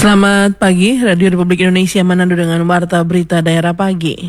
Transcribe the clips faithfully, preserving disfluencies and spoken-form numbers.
Selamat pagi, Radio Republik Indonesia Manado dengan Warta Berita Daerah Pagi.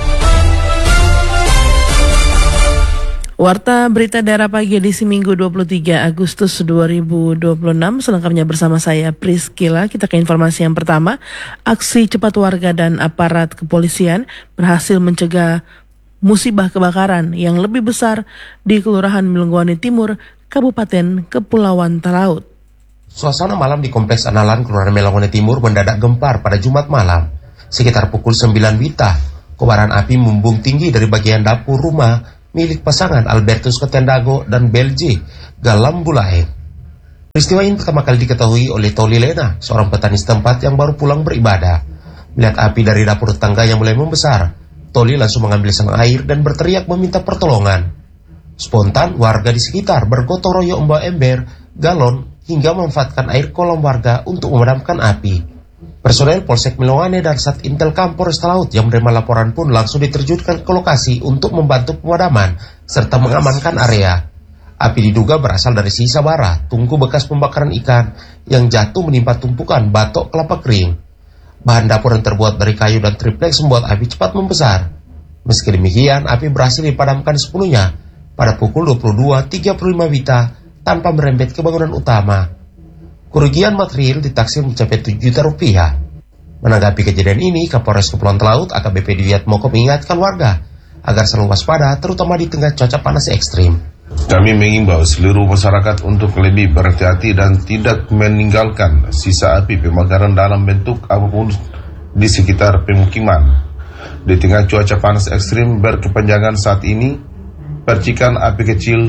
Warta Berita Daerah Pagi edisi Minggu dua puluh tiga Agustus dua ribu dua puluh enam, selengkapnya bersama saya Priscila. Kita ke informasi yang pertama. Aksi cepat warga dan aparat kepolisian berhasil mencegah musibah kebakaran yang lebih besar di Kelurahan Milunggwani Timur, Kabupaten Kepulauan Talaut. Suasana malam di Kompleks Analan Kelurahan Milunggwani Timur mendadak gempar pada Jumat malam. Sekitar pukul sembilan wita, kobaran api membumbung tinggi dari bagian dapur rumah milik pasangan Albertus Ketendago dan Belji Galambulae. Peristiwa ini pertama kali diketahui oleh Toli Lena, seorang petani setempat yang baru pulang beribadah. Melihat api dari dapur tetangga yang mulai membesar, Toli langsung mengambil sang air dan berteriak meminta pertolongan. Spontan warga di sekitar bergotong royong membawa ember, galon, hingga memanfaatkan air kolam warga untuk memadamkan api. Personel Polsek Milunggwani dan Satintel Polres Talaut yang menerima laporan pun langsung diterjunkan ke lokasi untuk membantu pemadaman serta mengamankan area. Api diduga berasal dari sisa bara, tungku bekas pembakaran ikan yang jatuh menimpa tumpukan batok kelapa kering. Bahan dapur yang terbuat dari kayu dan triplex membuat api cepat membesar. Meski demikian, api berhasil dipadamkan sepenuhnya pada pukul dua puluh dua tiga puluh lima wita tanpa merembet ke bangunan utama. Kerugian material ditaksir mencapai tujuh juta rupiah. Menanggapi kejadian ini, Kapolres Kepulauan Talaut A K B P Dwiat Moko mengingatkan warga agar selalu waspada, terutama di tengah cuaca panas ekstrim. Kami mengimbau seluruh masyarakat untuk lebih berhati-hati dan tidak meninggalkan sisa api pembakaran dalam bentuk apapun di sekitar pemukiman. Di tengah cuaca panas ekstrim berkepanjangan saat ini, percikan api kecil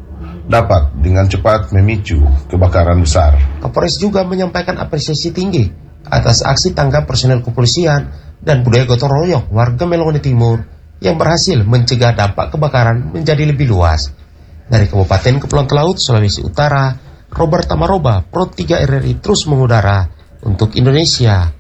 dapat dengan cepat memicu kebakaran besar. Kapolres juga menyampaikan apresiasi tinggi atas aksi tanggap personel kepolisian dan budaya gotong royong warga Milunggwani Timur yang berhasil mencegah dampak kebakaran menjadi lebih luas. Dari Kabupaten Kepulauan Talaut, Sulawesi Utara, Robert Tamaroba, Pro tiga R R I terus mengudara untuk Indonesia.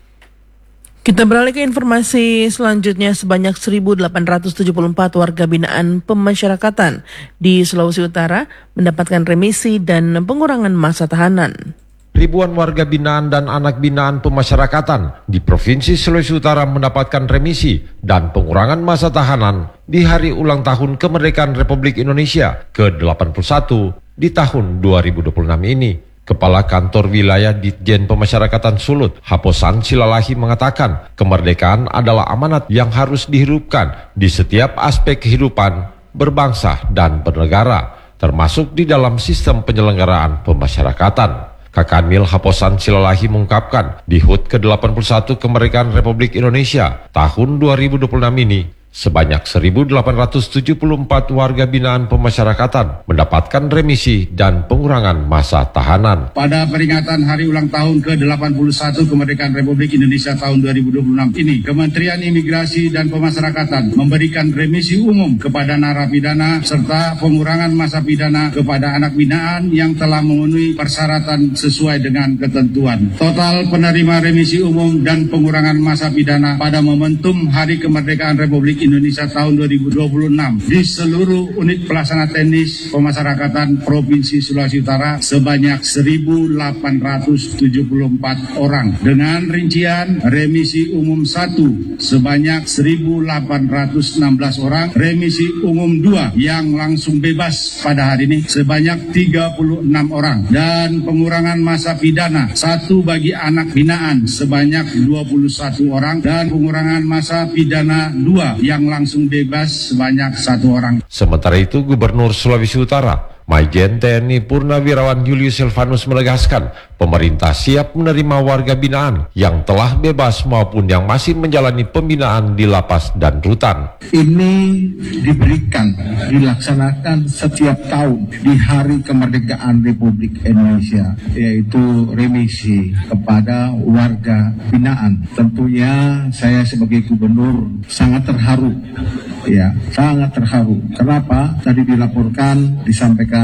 Kita beralih ke informasi selanjutnya. Sebanyak seribu delapan ratus tujuh puluh empat warga binaan pemasyarakatan di Sulawesi Utara mendapatkan remisi dan pengurangan masa tahanan. Ribuan warga binaan dan anak binaan pemasyarakatan di Provinsi Sulawesi Utara mendapatkan remisi dan pengurangan masa tahanan di hari ulang tahun kemerdekaan Republik Indonesia ke delapan puluh satu di tahun dua ribu dua puluh enam ini. Kepala Kantor Wilayah Ditjen Pemasyarakatan Sulut, Haposan Silalahi mengatakan, kemerdekaan adalah amanat yang harus dihidupkan di setiap aspek kehidupan berbangsa dan bernegara, termasuk di dalam sistem penyelenggaraan pemasyarakatan. Kakanwil Haposan Silalahi mengungkapkan, di H U T ke delapan puluh satu kemerdekaan Republik Indonesia tahun dua ribu dua puluh enam ini, sebanyak seribu delapan ratus tujuh puluh empat warga binaan pemasyarakatan mendapatkan remisi dan pengurangan masa tahanan. Pada peringatan hari ulang tahun ke delapan puluh satu kemerdekaan Republik Indonesia tahun dua ribu dua puluh enam ini, Kementerian Imigrasi dan Pemasyarakatan memberikan remisi umum kepada narapidana serta pengurangan masa pidana kepada anak binaan yang telah memenuhi persyaratan sesuai dengan ketentuan. Total penerima remisi umum dan pengurangan masa pidana pada momentum Hari Kemerdekaan Republik Indonesia tahun dua ribu dua puluh enam di seluruh unit pelaksana teknis pemasyarakatan Provinsi Sulawesi Utara sebanyak seribu delapan ratus tujuh puluh empat orang, dengan rincian remisi umum satu sebanyak seribu delapan ratus enam belas orang, remisi umum dua yang langsung bebas pada hari ini sebanyak tiga puluh enam orang, dan pengurangan masa pidana satu bagi anak binaan sebanyak dua puluh satu orang, dan pengurangan masa pidana dua yang langsung bebas sebanyak satu orang. Sementara itu, Gubernur Sulawesi Utara, Majen T N I Purnawirawan Julius Silvanus menegaskan, pemerintah siap menerima warga binaan yang telah bebas maupun yang masih menjalani pembinaan di lapas dan rutan. Ini diberikan, dilaksanakan setiap tahun di Hari Kemerdekaan Republik Indonesia, yaitu remisi kepada warga binaan. Tentunya saya sebagai gubernur sangat terharu, ya, sangat terharu. Kenapa? Tadi dilaporkan, disampaikan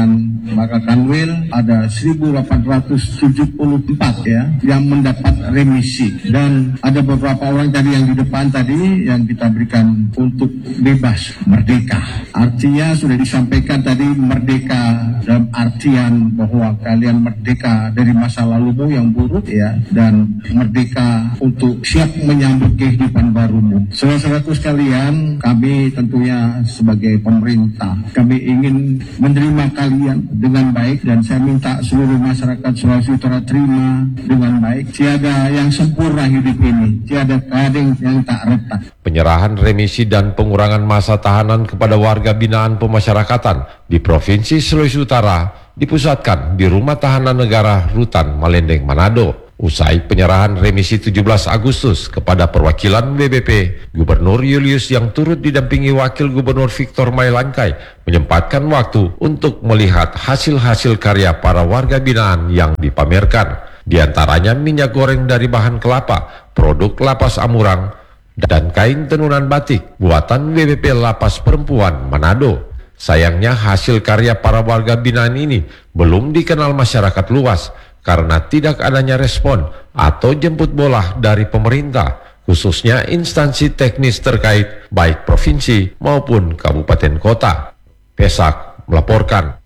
maka Kanwil ada seribu delapan ratus tujuh puluh empat ya yang mendapat remisi, dan ada beberapa orang tadi yang di depan tadi yang kita berikan untuk bebas merdeka. Artinya sudah disampaikan tadi, merdeka dalam artian bahwa kalian merdeka dari masa lalumu yang buruk ya, dan merdeka untuk siap menyambut kehidupan barumu. Saudara-saudaraku sekalian, kami tentunya sebagai pemerintah, kami ingin menerima kalian dengan baik, dan saya minta seluruh masyarakat Sulawesi Utara terima dengan baik. Tiada yang sempurna hidup ini, tiada kadang yang tak retak. Penyerahan remisi dan pengurangan masa tahanan kepada warga binaan pemasyarakatan di Provinsi Sulawesi Utara dipusatkan di Rumah Tahanan Negara Rutan Malendeng, Manado. Usai penyerahan remisi tujuh belas Agustus kepada perwakilan W B P, Gubernur Julius yang turut didampingi Wakil Gubernur Victor Mailangkai menyempatkan waktu untuk melihat hasil-hasil karya para warga binaan yang dipamerkan. Di antaranya minyak goreng dari bahan kelapa, produk lapas Amurang, dan kain tenunan batik buatan W B P Lapas Perempuan Manado. Sayangnya hasil karya para warga binaan ini belum dikenal masyarakat luas karena tidak adanya respon atau jemput bola dari pemerintah, khususnya instansi teknis terkait baik provinsi maupun kabupaten kota. Pesak melaporkan.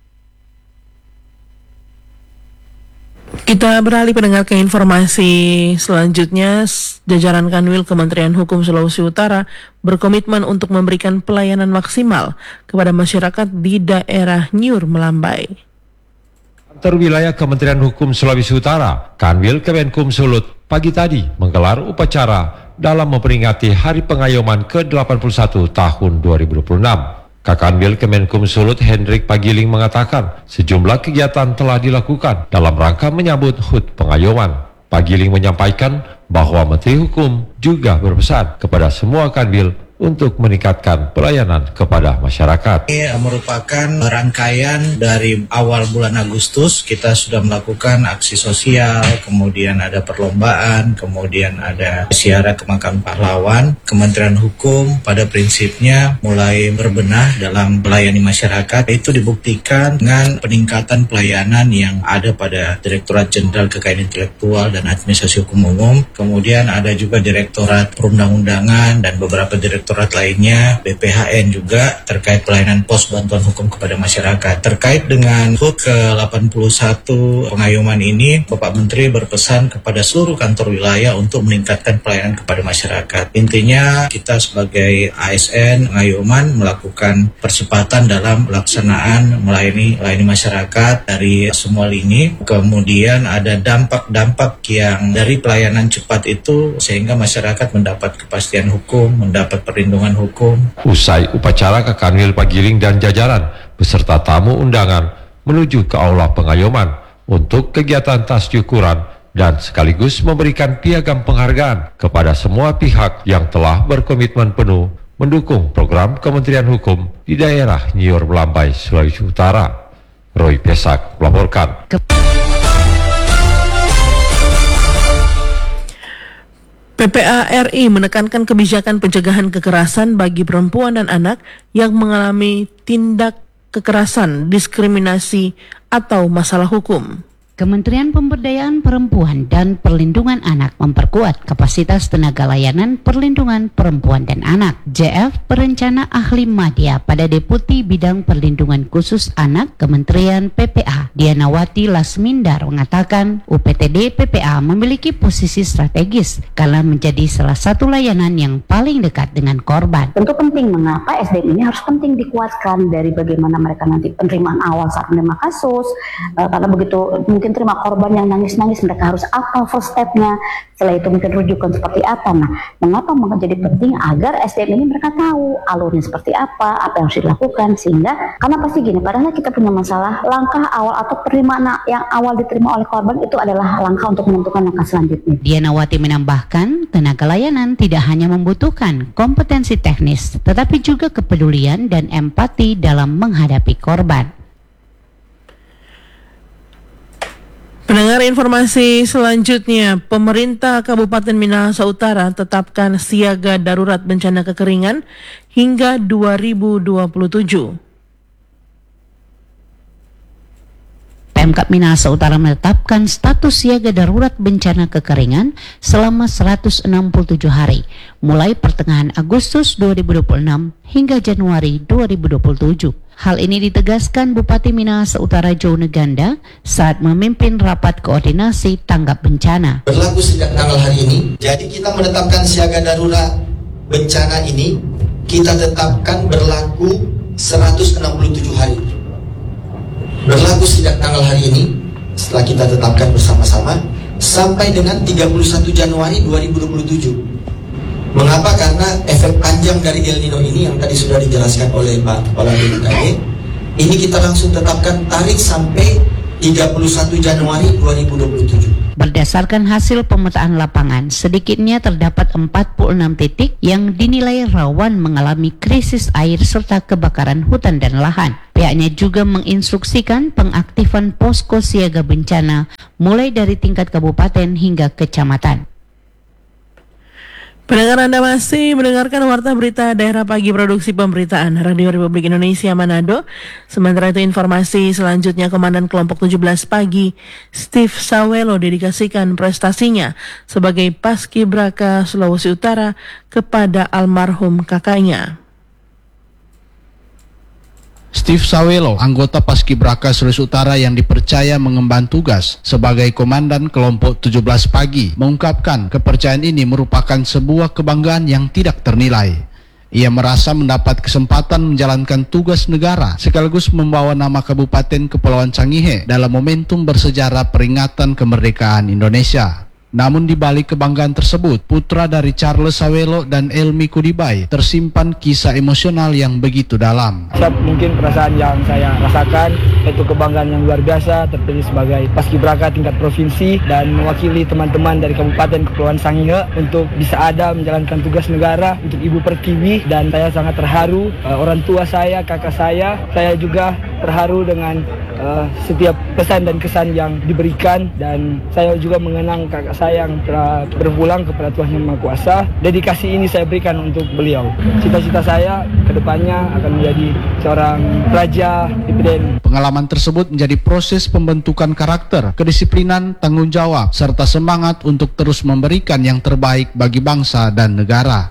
Kita beralih pendengar ke informasi selanjutnya. Jajaran Kanwil Kementerian Hukum Sulawesi Utara berkomitmen untuk memberikan pelayanan maksimal kepada masyarakat di daerah Nyur Melambai. Kantor Wilayah Kementerian Hukum Sulawesi Utara, Kanwil Kemenkum Sulut, pagi tadi menggelar upacara dalam memperingati Hari Pengayoman ke delapan puluh satu tahun dua ribu dua puluh enam. Kakanwil Kemenkum Sulut Hendrik Pagiling mengatakan sejumlah kegiatan telah dilakukan dalam rangka menyambut H U T Pengayoman. Pagiling menyampaikan bahwa Menteri Hukum juga berpesan kepada semua kanwil untuk meningkatkan pelayanan kepada masyarakat. Ini merupakan rangkaian dari awal bulan Agustus, kita sudah melakukan aksi sosial, kemudian ada perlombaan, kemudian ada ziarah ke makam pahlawan. Kementerian Hukum pada prinsipnya mulai berbenah dalam melayani masyarakat. Itu dibuktikan dengan peningkatan pelayanan yang ada pada Direktorat Jenderal Kekayaan Intelektual dan Administrasi Hukum Umum, kemudian ada juga Direktorat Perundang-undangan dan beberapa direktorat Direktorat lainnya, B P H N juga terkait pelayanan pos bantuan hukum kepada masyarakat. Terkait dengan H U T ke delapan puluh satu Pengayoman ini, Bapak Menteri berpesan kepada seluruh kantor wilayah untuk meningkatkan pelayanan kepada masyarakat. Intinya kita sebagai A S N Pengayoman melakukan percepatan dalam pelaksanaan melayani, melayani masyarakat dari semua lini. Kemudian ada dampak-dampak yang dari pelayanan cepat itu sehingga masyarakat mendapat kepastian hukum, mendapat perlindungan hukum. Usai upacara, Kakanwil Pagiling dan jajaran beserta tamu undangan menuju ke Aula Pengayoman untuk kegiatan tassyukuran dan sekaligus memberikan piagam penghargaan kepada semua pihak yang telah berkomitmen penuh mendukung program Kementerian Hukum di daerah Nyur Melambai, Sulawesi Utara. Roy Pesak melaporkan. P P A R I menekankan kebijakan pencegahan kekerasan bagi perempuan dan anak yang mengalami tindak kekerasan, diskriminasi, atau masalah hukum. Kementerian Pemberdayaan Perempuan dan Perlindungan Anak memperkuat kapasitas tenaga layanan perlindungan perempuan dan anak. J F Perencana Ahli Madya pada Deputi Bidang Perlindungan Khusus Anak Kementerian P P A, Dianawati Lasmindar mengatakan U P T D P P A memiliki posisi strategis karena menjadi salah satu layanan yang paling dekat dengan korban. Tentu penting mengapa S D M ini harus penting dikuatkan dari bagaimana mereka nanti penerimaan awal saat menerima kasus, uh, karena begitu mungkin terima korban yang nangis-nangis, mereka harus apa first step-nya, setelah itu mungkin rujukan seperti apa. Nah, mengapa menjadi penting agar S D M ini mereka tahu alurnya seperti apa, apa yang harus dilakukan, sehingga karena pasti gini, padahal kita punya masalah, langkah awal atau penerimaan yang awal diterima oleh korban itu adalah langkah untuk menentukan langkah selanjutnya. Dianawati menambahkan, tenaga layanan tidak hanya membutuhkan kompetensi teknis, tetapi juga kepedulian dan empati dalam menghadapi korban. Pendengar informasi selanjutnya, pemerintah Kabupaten Minahasa Utara tetapkan siaga darurat bencana kekeringan hingga dua ribu dua puluh tujuh. Pemkab Minahasa Utara menetapkan status siaga darurat bencana kekeringan selama seratus enam puluh tujuh hari, mulai pertengahan Agustus dua ribu dua puluh enam hingga Januari dua ribu dua puluh tujuh. Hal ini ditegaskan Bupati Minahasa Utara Joe Neganda saat memimpin rapat koordinasi tanggap bencana. Berlaku sejak tanggal hari ini, jadi kita menetapkan siaga darurat bencana ini, kita tetapkan berlaku seratus enam puluh tujuh hari. Berlaku sejak tanggal hari ini, setelah kita tetapkan bersama-sama, sampai dengan tiga puluh satu Januari dua ribu dua puluh tujuh. Mengapa? Karena efek panjang dari El Nino ini yang tadi sudah dijelaskan oleh Pak Kepala B K G, ini kita langsung tetapkan tarik sampai tiga puluh satu Januari dua ribu dua puluh tujuh. Berdasarkan hasil pemetaan lapangan, sedikitnya terdapat empat puluh enam titik yang dinilai rawan mengalami krisis air serta kebakaran hutan dan lahan. Pihaknya juga menginstruksikan pengaktifan posko siaga bencana mulai dari tingkat kabupaten hingga kecamatan. Pendengar, Anda masih mendengarkan Warta Berita Daerah Pagi Produksi Pemberitaan Radio Republik Indonesia Manado. Sementara itu informasi selanjutnya, Komandan Kelompok tujuh belas Pagi Steve Sawelo dedikasikan prestasinya sebagai Paskibraka Sulawesi Utara kepada almarhum kakaknya. Steve Sawelo, anggota Paskibraka Sulawesi Utara yang dipercaya mengemban tugas sebagai Komandan Kelompok tujuh belas Pagi, mengungkapkan kepercayaan ini merupakan sebuah kebanggaan yang tidak ternilai. Ia merasa mendapat kesempatan menjalankan tugas negara sekaligus membawa nama Kabupaten Kepulauan Sangihe dalam momentum bersejarah peringatan kemerdekaan Indonesia. Namun di balik kebanggaan tersebut, putra dari Charles Sawelo dan Elmi Kudibai tersimpan kisah emosional yang begitu dalam. Mungkin perasaan yang saya rasakan itu kebanggaan yang luar biasa, terpilih sebagai Paskibraka tingkat provinsi dan mewakili teman-teman dari Kabupaten Kepulauan Sangihe untuk bisa ada menjalankan tugas negara untuk Ibu Pertiwi, dan saya sangat terharu. Uh, orang tua saya, kakak saya, saya juga terharu dengan uh, setiap pesan dan kesan yang diberikan, dan saya juga mengenang kakak saya yang telah berpulang kepada Tuhan Yang Maha Kuasa. Dedikasi ini saya berikan untuk beliau. Cita-cita saya ke depannya akan menjadi seorang raja I P D N. Pengalaman tersebut menjadi proses pembentukan karakter, kedisiplinan, tanggung jawab, serta semangat untuk terus memberikan yang terbaik bagi bangsa dan negara.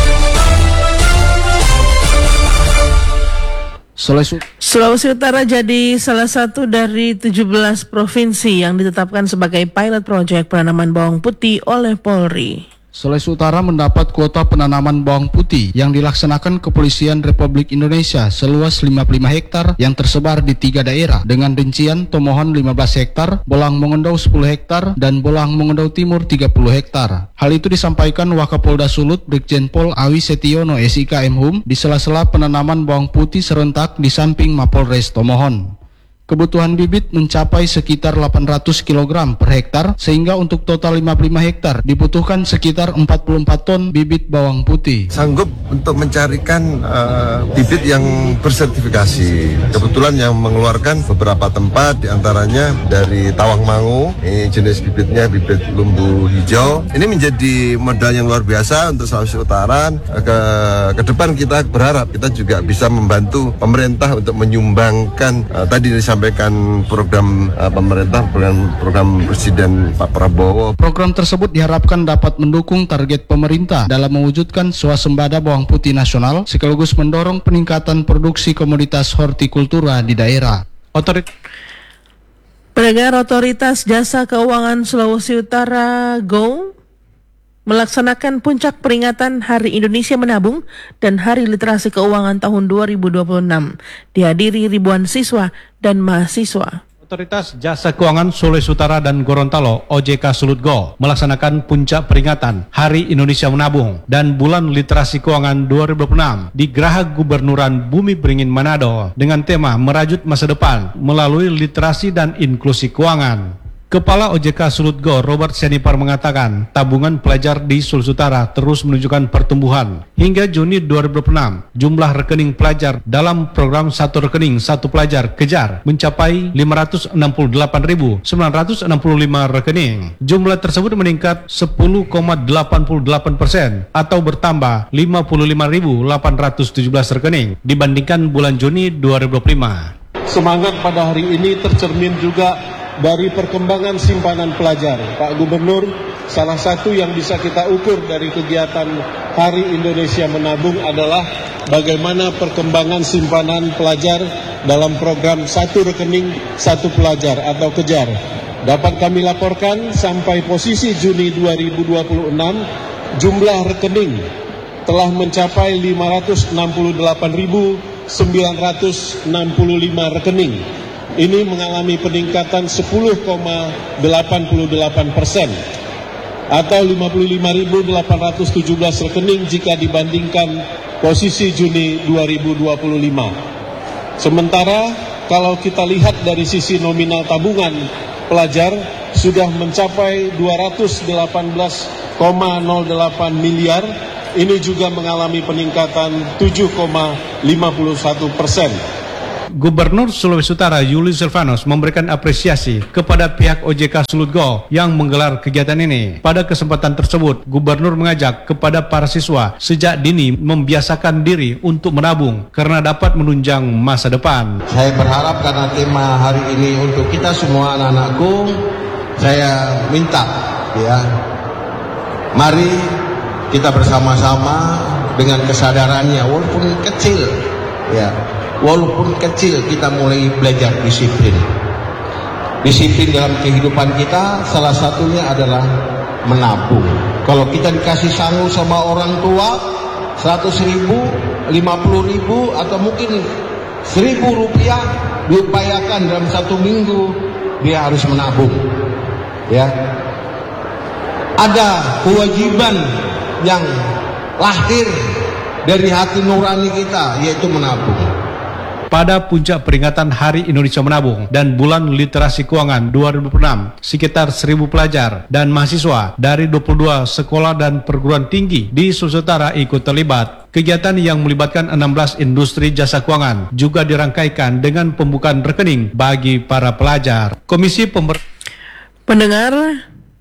Sulawesi Sulawesi Utara jadi salah satu dari tujuh belas provinsi yang ditetapkan sebagai pilot project penanaman bawang putih oleh Polri. Sulawesi Utara mendapat kuota penanaman bawang putih yang dilaksanakan Kepolisian Republik Indonesia seluas lima puluh lima hektar yang tersebar di tiga daerah dengan rincian Tomohon lima belas hektar, Bolang Mongendau sepuluh hektar, dan Bolang Mongendau Timur tiga puluh hektar. Hal itu disampaikan Wakapolda Sulut Brigjen Pol Awi Setiono S I K M Hum di sela-sela penanaman bawang putih serentak di samping Mapolres Tomohon. Kebutuhan bibit mencapai sekitar delapan ratus kilogram per hektar, sehingga untuk total lima puluh lima hektar dibutuhkan sekitar empat puluh empat ton bibit bawang putih. Sanggup untuk mencarikan uh, bibit yang bersertifikasi. Kebetulan yang mengeluarkan beberapa tempat, diantaranya dari Tawangmangu, ini jenis bibitnya bibit lumbu hijau. Ini menjadi modal yang luar biasa untuk Sulawesi Utara. Ke, ke depan kita berharap kita juga bisa membantu pemerintah untuk menyumbangkan uh, tadi sampaikan program uh, pemerintah, program, program Presiden Pak Prabowo. Program tersebut diharapkan dapat mendukung target pemerintah dalam mewujudkan swasembada bawang putih nasional, sekaligus mendorong peningkatan produksi komoditas hortikultura di daerah. Otorit Pendengar, Otoritas Jasa Keuangan Sulawesi Utara G O melaksanakan puncak peringatan Hari Indonesia Menabung dan Hari Literasi Keuangan tahun dua ribu dua puluh enam, dihadiri ribuan siswa dan mahasiswa. Otoritas Jasa Keuangan Sulawesi Utara dan Gorontalo O J K Sulut Go melaksanakan puncak peringatan Hari Indonesia Menabung dan Bulan Literasi Keuangan dua ribu dua puluh enam di Geraha Gubernuran Bumi Beringin Manado dengan tema Merajut Masa Depan melalui Literasi dan Inklusi Keuangan. Kepala O J K Sulut Go Robert Senipar mengatakan tabungan pelajar di Sulawesi Utara terus menunjukkan pertumbuhan. Hingga Juni dua ribu dua puluh enam, jumlah rekening pelajar dalam program Satu Rekening Satu Pelajar Kejar mencapai lima ratus enam puluh delapan ribu sembilan ratus enam puluh lima rekening. Jumlah tersebut meningkat sepuluh koma delapan delapan persen atau bertambah lima puluh lima ribu delapan ratus tujuh belas rekening dibandingkan bulan Juni dua ribu dua puluh lima. semangat pada hari ini tercermin juga dari perkembangan simpanan pelajar. Pak Gubernur, salah satu yang bisa kita ukur dari kegiatan Hari Indonesia Menabung adalah bagaimana perkembangan simpanan pelajar dalam program Satu Rekening Satu Pelajar atau Kejar. Dapat kami laporkan sampai posisi Juni dua ribu dua puluh enam, jumlah rekening telah mencapai lima ratus enam puluh delapan ribu sembilan ratus enam puluh lima rekening. Ini mengalami peningkatan sepuluh koma delapan delapan persen atau lima puluh lima ribu delapan ratus tujuh belas rekening jika dibandingkan posisi Juni dua ribu dua puluh lima. Sementara kalau kita lihat dari sisi nominal tabungan pelajar sudah mencapai dua ratus delapan belas koma nol delapan miliar, ini juga mengalami peningkatan tujuh koma lima satu persen. Gubernur Sulawesi Utara Julius Silvanus memberikan apresiasi kepada pihak O J K Sulutgo yang menggelar kegiatan ini. Pada kesempatan tersebut, Gubernur mengajak kepada para siswa sejak dini membiasakan diri untuk menabung karena dapat menunjang masa depan. Saya berharap karena tema hari ini untuk kita semua anak-anakku, saya minta ya, mari kita bersama-sama dengan kesadarannya walaupun kecil ya. Walaupun kecil kita mulai belajar disiplin. Disiplin dalam kehidupan kita salah satunya adalah menabung. Kalau kita dikasih sangu sama orang tua seratus ribu, lima puluh ribu atau mungkin seribu rupiah, diupayakan dalam satu minggu dia harus menabung. Ya, ada kewajiban yang lahir dari hati nurani kita, yaitu menabung. Pada puncak peringatan Hari Indonesia Menabung dan Bulan Literasi Keuangan dua ribu dua puluh enam, sekitar seribu pelajar dan mahasiswa dari dua puluh dua sekolah dan perguruan tinggi di Sulawesi Utara ikut terlibat. Kegiatan yang melibatkan enam belas industri jasa keuangan juga dirangkaikan dengan pembukaan rekening bagi para pelajar. Komisi Pember... Pendengar,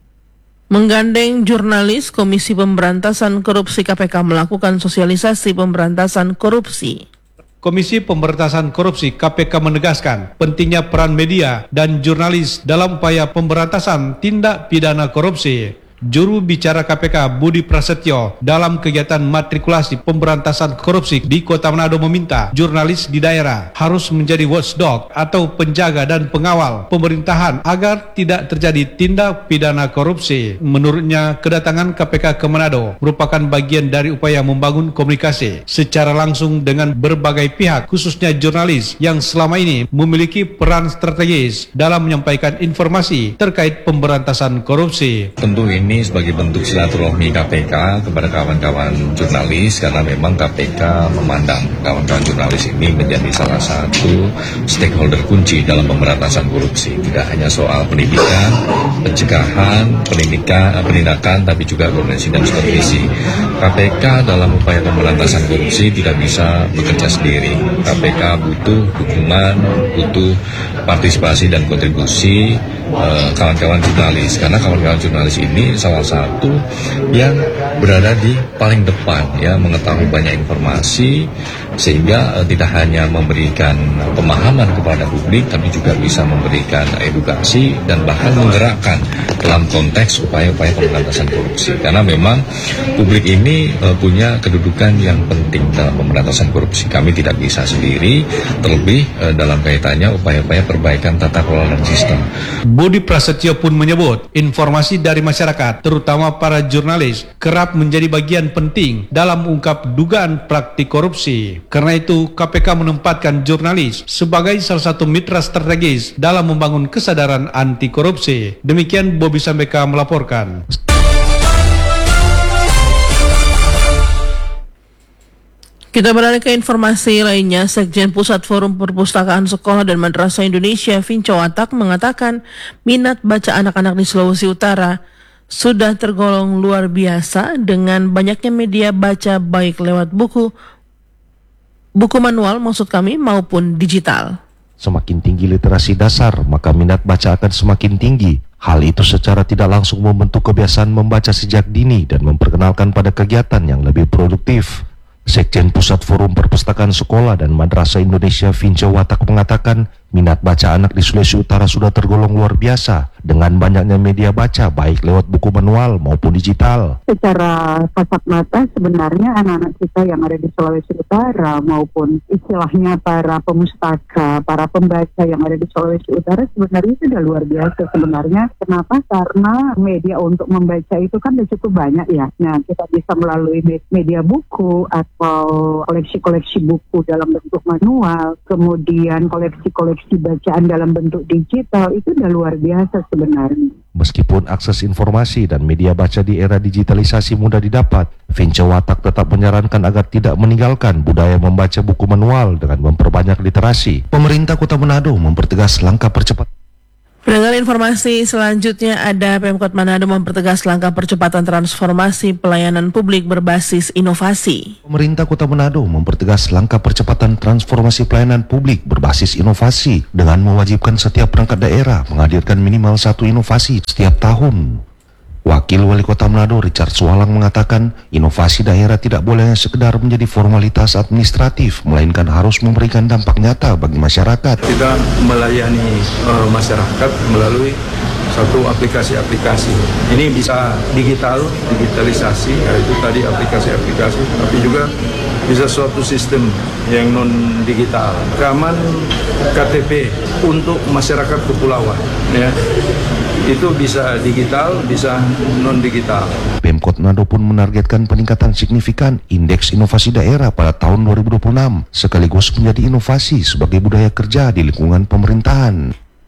menggandeng jurnalis Komisi Pemberantasan Korupsi K P K melakukan sosialisasi pemberantasan korupsi. Komisi Pemberantasan Korupsi K P K menegaskan pentingnya peran media dan jurnalis dalam upaya pemberantasan tindak pidana korupsi. Juru bicara K P K Budi Prasetyo dalam kegiatan matrikulasi pemberantasan korupsi di Kota Manado meminta jurnalis di daerah harus menjadi watchdog atau penjaga dan pengawal pemerintahan agar tidak terjadi tindak pidana korupsi. Menurutnya, kedatangan K P K ke Manado merupakan bagian dari upaya membangun komunikasi secara langsung dengan berbagai pihak, khususnya jurnalis yang selama ini memiliki peran strategis dalam menyampaikan informasi terkait pemberantasan korupsi. Tentu ini sebagai bentuk silaturahmi K P K kepada kawan-kawan jurnalis, karena memang K P K memandang kawan-kawan jurnalis ini menjadi salah satu stakeholder kunci dalam pemberantasan korupsi. Tidak hanya soal pendidikan, pencegahan, pendidikan, penindakan, tapi juga koordinasi dan supervisi. K P K dalam upaya pemberantasan korupsi tidak bisa bekerja sendiri. K P K butuh dukungan, butuh partisipasi dan kontribusi kawan-kawan uh, jurnalis, karena kawan-kawan jurnalis ini salah satu yang berada di paling depan ya, mengetahui banyak informasi sehingga uh, tidak hanya memberikan pemahaman kepada publik tapi juga bisa memberikan edukasi dan bahkan menggerakkan dalam konteks upaya-upaya pemberantasan korupsi, karena memang publik ini uh, punya kedudukan yang penting dalam pemberantasan korupsi. Kami tidak bisa sendiri, terlebih uh, dalam kaitannya upaya-upaya perbaikan tata kelola dan sistem. Budi Prasetyo pun menyebut informasi dari masyarakat, terutama para jurnalis, kerap menjadi bagian penting dalam mengungkap dugaan praktik korupsi. Karena itu, K P K menempatkan jurnalis sebagai salah satu mitra strategis dalam membangun kesadaran anti korupsi. Demikian Bobi Sambeka melaporkan. Kita beralih ke informasi lainnya. Sekjen Pusat Forum Perpustakaan Sekolah dan Madrasah Indonesia Vinco Watak mengatakan minat baca anak-anak di Sulawesi Utara sudah tergolong luar biasa dengan banyaknya media baca baik lewat buku, buku manual maksud kami maupun digital. Semakin tinggi literasi dasar, maka minat baca akan semakin tinggi. Hal itu secara tidak langsung membentuk kebiasaan membaca sejak dini dan memperkenalkan pada kegiatan yang lebih produktif. Sekjen Pusat Forum Perpustakaan Sekolah dan Madrasah Indonesia Vinco Watak mengatakan Minat baca anak di Sulawesi Utara sudah tergolong luar biasa dengan banyaknya media baca baik lewat buku manual maupun digital. Secara kasat mata sebenarnya anak-anak kita yang ada di Sulawesi Utara maupun istilahnya para pemustaka, para pembaca yang ada di Sulawesi Utara sebenarnya sudah luar biasa sebenarnya. Kenapa? Karena media untuk membaca itu kan sudah cukup banyak ya. Nah, kita bisa melalui media buku atau koleksi-koleksi buku dalam bentuk manual, kemudian koleksi-koleksi bacaan dalam bentuk digital, itu udah luar biasa sebenarnya. Meskipun akses informasi dan media baca di era digitalisasi mudah didapat, Vince Watak tetap menyarankan agar tidak meninggalkan budaya membaca buku manual dengan memperbanyak literasi. Pemerintah Kota Manado mempertegas langkah percepatan. Pendengar, informasi selanjutnya ada Pemkot Manado mempertegas langkah percepatan transformasi pelayanan publik berbasis inovasi. Pemerintah Kota Manado mempertegas langkah percepatan transformasi pelayanan publik berbasis inovasi dengan mewajibkan setiap perangkat daerah menghadirkan minimal satu inovasi setiap tahun. Wakil Wali Kota Manado Richard Sualang mengatakan inovasi daerah tidak boleh sekedar menjadi formalitas administratif, melainkan harus memberikan dampak nyata bagi masyarakat. Kita melayani uh, masyarakat melalui satu aplikasi-aplikasi. Ini bisa digital, digitalisasi, yaitu tadi aplikasi-aplikasi, tapi juga bisa suatu sistem yang non-digital. Rekaman K T P untuk masyarakat kepulauan, ya. Itu bisa digital, bisa non-digital. Pemkot Manado pun menargetkan peningkatan signifikan indeks inovasi daerah pada tahun dua ribu dua puluh enam, sekaligus menjadi inovasi sebagai budaya kerja di lingkungan pemerintahan.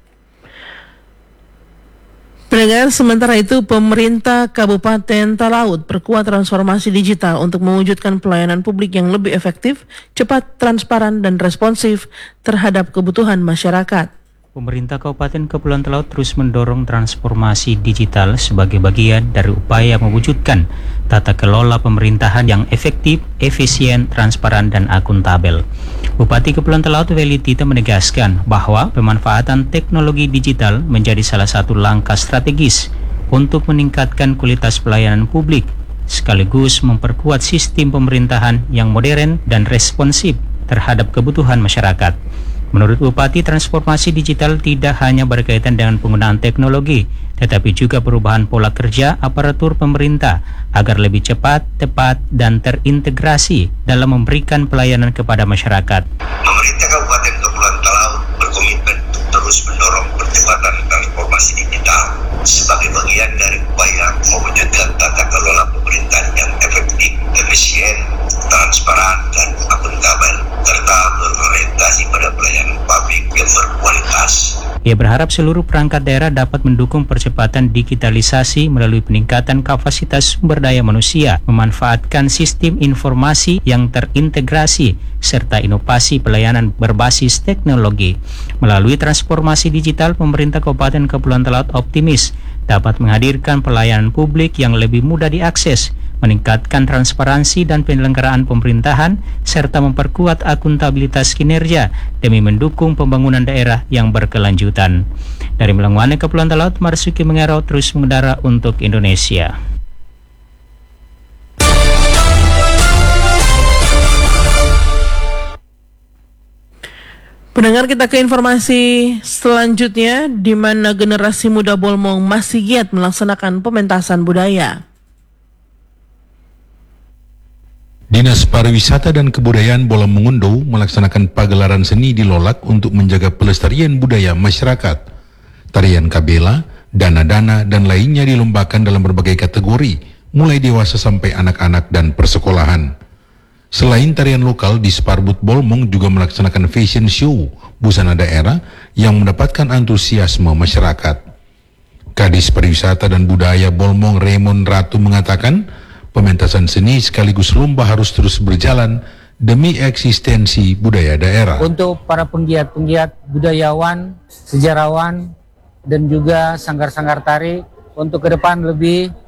Pendengar, sementara itu pemerintah Kabupaten Talaut perkuat transformasi digital untuk mewujudkan pelayanan publik yang lebih efektif, cepat, transparan, dan responsif terhadap kebutuhan masyarakat. Pemerintah Kabupaten Kepulauan Talaut terus mendorong transformasi digital sebagai bagian dari upaya mewujudkan tata kelola pemerintahan yang efektif, efisien, transparan, dan akuntabel. Bupati Kepulauan Talaut Weli Tita menegaskan bahwa pemanfaatan teknologi digital menjadi salah satu langkah strategis untuk meningkatkan kualitas pelayanan publik, sekaligus memperkuat sistem pemerintahan yang modern dan responsif terhadap kebutuhan masyarakat. Menurut Bupati, transformasi digital tidak hanya berkaitan dengan penggunaan teknologi, tetapi juga perubahan pola kerja aparatur pemerintah agar lebih cepat, tepat, dan terintegrasi dalam memberikan pelayanan kepada masyarakat. Pemerintah Kabupaten Kepulauan Talaut berkomitmen untuk terus mendorong percepatan transformasi digital sebagai bagian dari upaya mewujudkan tata kelola pemerintahan yang efektif, efisien, transparan, dan akuntabel, serta berorientasi pada pelayanan publik yang berkualitas. Ia berharap seluruh perangkat daerah dapat mendukung percepatan digitalisasi melalui peningkatan kapasitas sumber daya manusia, memanfaatkan sistem informasi yang terintegrasi, serta inovasi pelayanan berbasis teknologi. Melalui transformasi digital, pemerintah Kabupaten Kepulauan Talaut optimis dapat menghadirkan pelayanan publik yang lebih mudah diakses, meningkatkan transparansi dan penyelenggaraan pemerintahan, serta memperkuat akuntabilitas kinerja demi mendukung pembangunan daerah yang berkelanjutan. Dari Melangwane, Kepulauan Talaut, Marsuki Mengero terus mengudara untuk Indonesia. Pendengar, kita ke informasi selanjutnya, di mana generasi muda Bolmong masih giat melaksanakan pementasan budaya. Dinas Pariwisata dan Kebudayaan Bola Mongondo melaksanakan pagelaran seni di Lolak untuk menjaga pelestarian budaya masyarakat. Tarian kabela, dana-dana, dan lainnya dilombakan dalam berbagai kategori, mulai dewasa sampai anak-anak dan persekolahan. Selain tarian lokal, di Sparbud Bolmong juga melaksanakan fashion show busana daerah yang mendapatkan antusiasme masyarakat. Kadis Pariwisata dan Budaya Bolmong Raymond Ratu mengatakan, pementasan seni sekaligus lomba harus terus berjalan demi eksistensi budaya daerah. Untuk para penggiat-penggiat budayawan, sejarawan, dan juga sanggar-sanggar tari untuk ke depan lebih